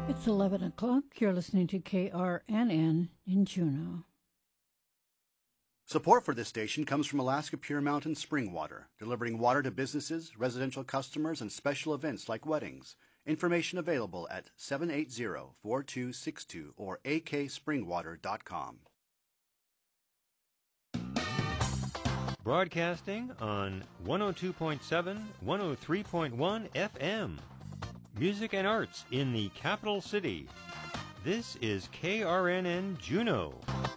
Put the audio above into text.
It's 11 o'clock. You're listening to KRNN in Juneau. Support for this station comes from Alaska Pure Mountain Spring Water, delivering water to businesses, residential customers, and special events like weddings. Information available at 780-4262 or akspringwater.com. Broadcasting on 102.7, 103.1 FM. Music and arts in the capital city. This is KRNN Juneau.